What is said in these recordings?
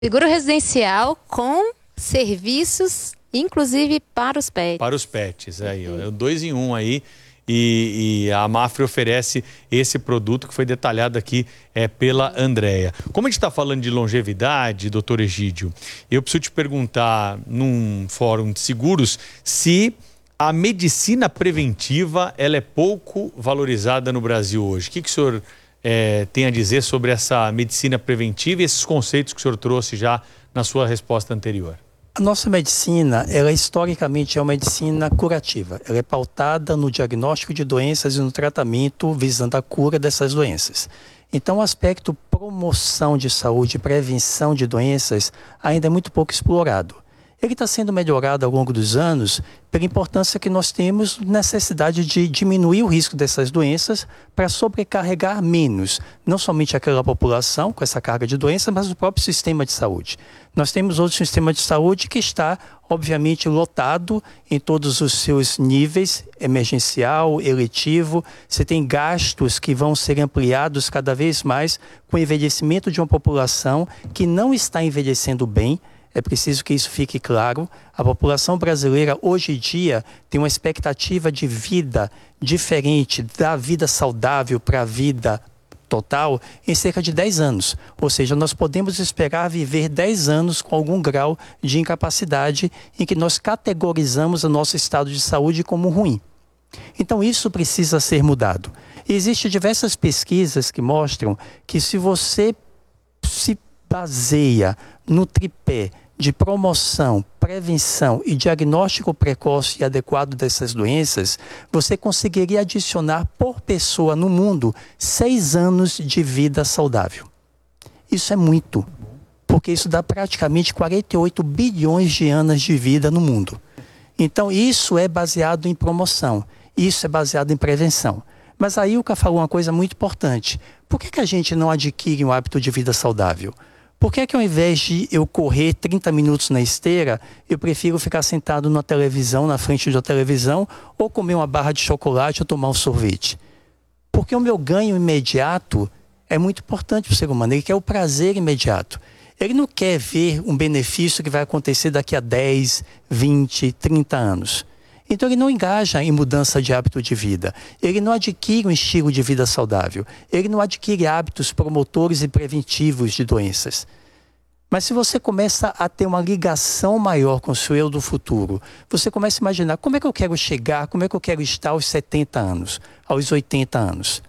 Seguro residencial com serviços, inclusive para os pets. Para os pets, aí, ó, é o 2 em 1 aí. E a Mafre oferece esse produto que foi detalhado aqui pela Andréia. Como a gente está falando de longevidade, doutor Egídio, eu preciso te perguntar num fórum de seguros se a medicina preventiva ela é pouco valorizada no Brasil hoje. O que o senhor tem a dizer sobre essa medicina preventiva e esses conceitos que o senhor trouxe já na sua resposta anterior? A nossa medicina, ela historicamente é uma medicina curativa. Ela é pautada no diagnóstico de doenças e no tratamento visando a cura dessas doenças. Então, o aspecto promoção de saúde e prevenção de doenças ainda é muito pouco explorado. Ele está sendo melhorado ao longo dos anos pela importância que nós temos necessidade de diminuir o risco dessas doenças para sobrecarregar menos, não somente aquela população com essa carga de doença, mas o próprio sistema de saúde. Nós temos outro sistema de saúde que está, obviamente, lotado em todos os seus níveis, emergencial, eletivo. Você tem gastos que vão ser ampliados cada vez mais com o envelhecimento de uma população que não está envelhecendo bem. É preciso que isso fique claro. A população brasileira, hoje em dia, tem uma expectativa de vida diferente da vida saudável para a vida total em cerca de 10 anos. Ou seja, nós podemos esperar viver 10 anos com algum grau de incapacidade em que nós categorizamos o nosso estado de saúde como ruim. Então, isso precisa ser mudado. E existem diversas pesquisas que mostram que se você se baseia no tripé de promoção, prevenção e diagnóstico precoce e adequado dessas doenças, você conseguiria adicionar por pessoa no mundo 6 anos de vida saudável. Isso é muito, porque isso dá praticamente 48 bilhões de anos de vida no mundo. Então isso é baseado em promoção, isso é baseado em prevenção. Mas aí o Ilka falou uma coisa muito importante. Por que a gente não adquire um hábito de vida saudável? Por que ao invés de eu correr 30 minutos na esteira, eu prefiro ficar sentado na televisão, na frente da televisão, ou comer uma barra de chocolate ou tomar um sorvete? Porque o meu ganho imediato é muito importante para o ser humano. Ele quer o prazer imediato. Ele não quer ver um benefício que vai acontecer daqui a 10, 20, 30 anos. Então ele não engaja em mudança de hábito de vida, ele não adquire um estilo de vida saudável, ele não adquire hábitos promotores e preventivos de doenças. Mas se você começa a ter uma ligação maior com o seu eu do futuro, você começa a imaginar como é que eu quero chegar, como é que eu quero estar aos 70 anos, aos 80 anos.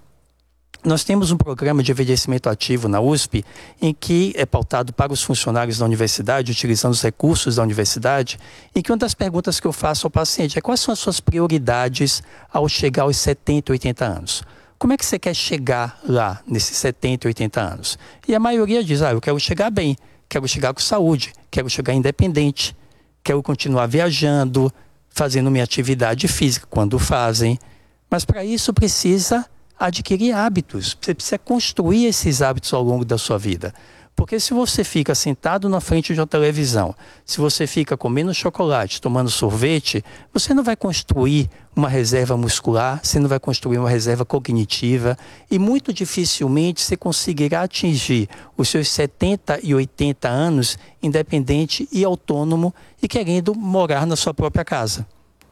Nós temos um programa de envelhecimento ativo na USP, em que é pautado para os funcionários da universidade, utilizando os recursos da universidade, em que uma das perguntas que eu faço ao paciente é quais são as suas prioridades ao chegar aos 70, 80 anos. Como é que você quer chegar lá, nesses 70, 80 anos? E a maioria diz, eu quero chegar bem, quero chegar com saúde, quero chegar independente, quero continuar viajando, fazendo minha atividade física quando fazem. Mas para isso precisa adquirir hábitos, você precisa construir esses hábitos ao longo da sua vida. Porque se você fica sentado na frente de uma televisão, se você fica comendo chocolate, tomando sorvete, você não vai construir uma reserva muscular, você não vai construir uma reserva cognitiva e muito dificilmente você conseguirá atingir os seus 70 e 80 anos independente e autônomo e querendo morar na sua própria casa,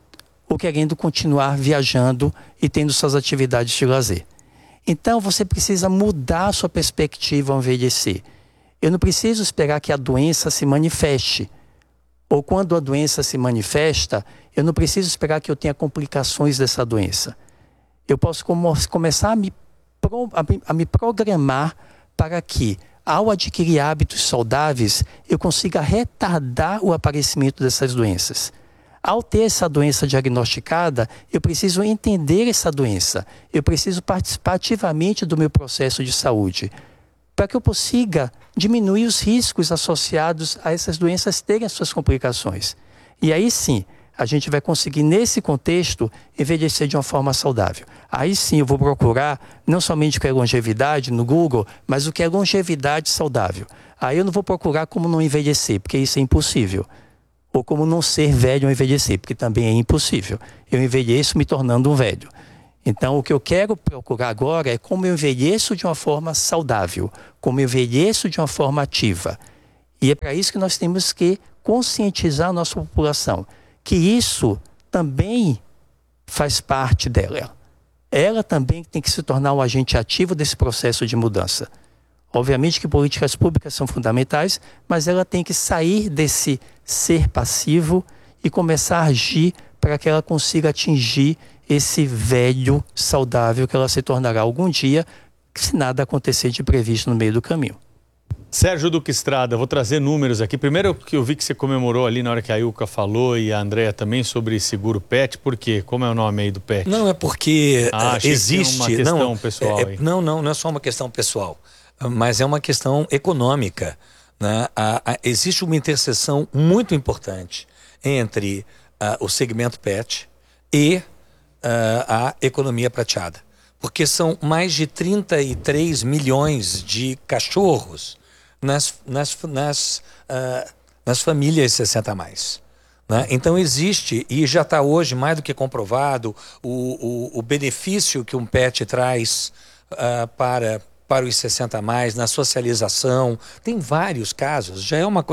ou querendo continuar viajando e tendo suas atividades de lazer. Então você precisa mudar a sua perspectiva ao envelhecer. Eu não preciso esperar que a doença se manifeste. Ou quando a doença se manifesta, eu não preciso esperar que eu tenha complicações dessa doença. Eu posso começar a me programar para que, ao adquirir hábitos saudáveis, eu consiga retardar o aparecimento dessas doenças. Ao ter essa doença diagnosticada, eu preciso entender essa doença. Eu preciso participar ativamente do meu processo de saúde, para que eu consiga diminuir os riscos associados a essas doenças terem as suas complicações. E aí sim, a gente vai conseguir, nesse contexto, envelhecer de uma forma saudável. Aí sim eu vou procurar não somente o que é longevidade no Google, mas o que é longevidade saudável. Aí eu não vou procurar como não envelhecer, porque isso é impossível. Ou como não ser velho ou envelhecer, porque também é impossível. Eu envelheço me tornando um velho. Então, o que eu quero procurar agora é como eu envelheço de uma forma saudável, como eu envelheço de uma forma ativa. E é para isso que nós temos que conscientizar a nossa população, que isso também faz parte dela. Ela também tem que se tornar um agente ativo desse processo de mudança. Obviamente que políticas públicas são fundamentais, mas ela tem que sair desse ser passivo e começar a agir para que ela consiga atingir esse velho saudável que ela se tornará algum dia, se nada acontecer de previsto no meio do caminho. Sérgio Duque Estrada, vou trazer números aqui. Primeiro que eu vi que você comemorou ali na hora que a Ilka falou e a Andréa também sobre seguro PET. Por quê? Como é o nome aí do PET? Não, é porque existe... uma questão pessoal aí. Não é só uma questão pessoal, mas é uma questão econômica, né? Existe uma interseção muito importante entre o segmento PET e a economia prateada. Porque são mais de 33 milhões de cachorros nas famílias 60 a mais. Né? Então existe, e já está hoje mais do que comprovado, o benefício que um PET traz para os 60 a mais, na socialização. Tem vários casos.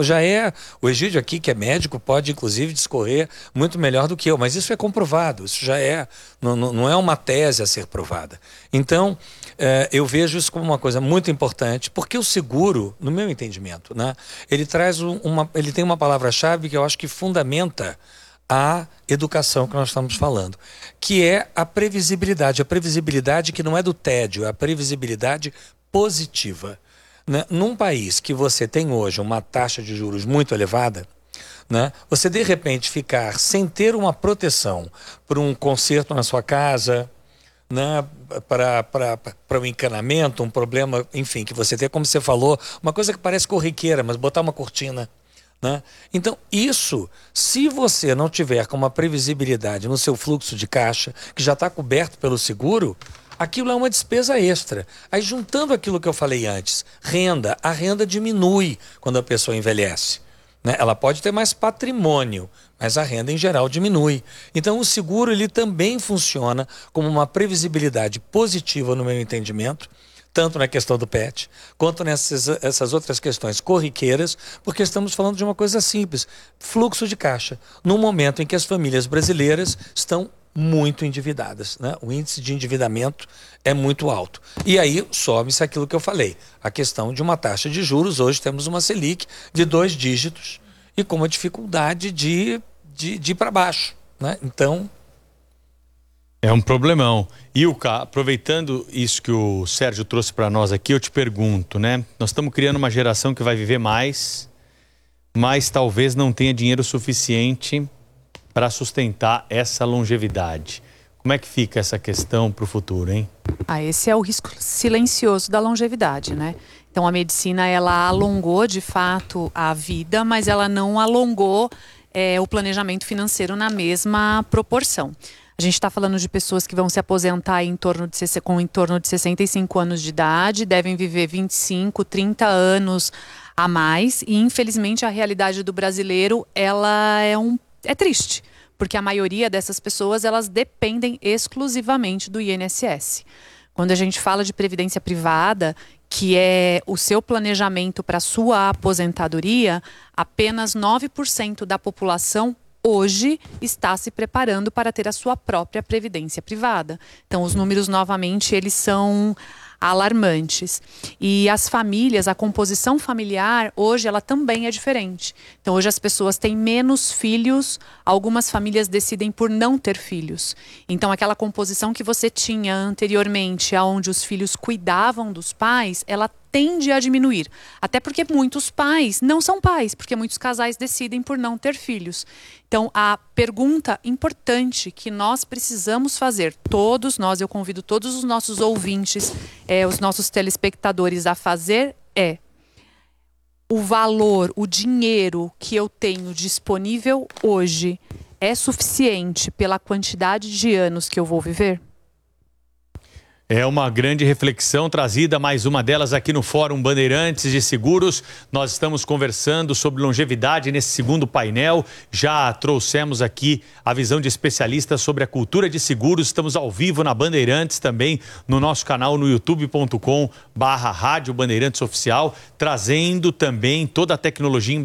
O Egídio aqui, que é médico, pode inclusive discorrer muito melhor do que eu, mas isso é comprovado, isso já não é uma tese a ser provada. Então, eu vejo isso como uma coisa muito importante, porque o seguro, no meu entendimento, né, ele tem uma palavra-chave que eu acho que fundamenta a educação que nós estamos falando, que é a previsibilidade que não é do tédio, é a previsibilidade positiva. Né? Num país que você tem hoje uma taxa de juros muito elevada, né, você de repente ficar sem ter uma proteção para um conserto na sua casa, né, para um encanamento, um problema, enfim, que você tem, como você falou, uma coisa que parece corriqueira, mas botar uma cortina. Né? Então, isso, se você não tiver com uma previsibilidade no seu fluxo de caixa, que já está coberto pelo seguro, aquilo é uma despesa extra. Aí, juntando aquilo que eu falei antes, a renda diminui quando a pessoa envelhece. Né? Ela pode ter mais patrimônio, mas a renda em geral diminui. Então, o seguro ele também funciona como uma previsibilidade positiva, no meu entendimento, tanto na questão do PET, quanto essas outras questões corriqueiras, porque estamos falando de uma coisa simples, fluxo de caixa, num momento em que as famílias brasileiras estão muito endividadas, né? O índice de endividamento é muito alto. E aí some-se aquilo que eu falei, a questão de uma taxa de juros. Hoje temos uma Selic de 2 dígitos e com uma dificuldade de ir para baixo, né? Então... é um problemão. Ilka, aproveitando isso que o Sérgio trouxe para nós aqui, eu te pergunto, né? Nós estamos criando uma geração que vai viver mais, mas talvez não tenha dinheiro suficiente para sustentar essa longevidade. Como é que fica essa questão para o futuro, hein? Esse é o risco silencioso da longevidade, né? Então a medicina, ela alongou de fato a vida, mas ela não alongou o planejamento financeiro na mesma proporção. A gente está falando de pessoas que vão se aposentar com em torno de 65 anos de idade, devem viver 25, 30 anos a mais, e infelizmente a realidade do brasileiro ela é triste, porque a maioria dessas pessoas elas dependem exclusivamente do INSS. Quando a gente fala de previdência privada, que é o seu planejamento para a sua aposentadoria, apenas 9% da população hoje está se preparando para ter a sua própria previdência privada. Então, os números, novamente, eles são alarmantes. E as famílias, a composição familiar, hoje, ela também é diferente. Então, hoje as pessoas têm menos filhos, algumas famílias decidem por não ter filhos. Então, aquela composição que você tinha anteriormente, onde os filhos cuidavam dos pais, ela tende a diminuir. Até porque muitos pais não são pais, porque muitos casais decidem por não ter filhos. Então, a pergunta importante que nós precisamos fazer, todos nós, eu convido todos os nossos ouvintes, os nossos telespectadores a fazer o valor, o dinheiro que eu tenho disponível hoje é suficiente pela quantidade de anos que eu vou viver? É uma grande reflexão trazida, mais uma delas aqui no Fórum Bandeirantes de Seguros. Nós estamos conversando sobre longevidade nesse segundo painel. Já trouxemos aqui a visão de especialistas sobre a cultura de seguros. Estamos ao vivo na Bandeirantes também, no nosso canal no youtube.com/Rádio Bandeirantes Oficial, trazendo também toda a tecnologia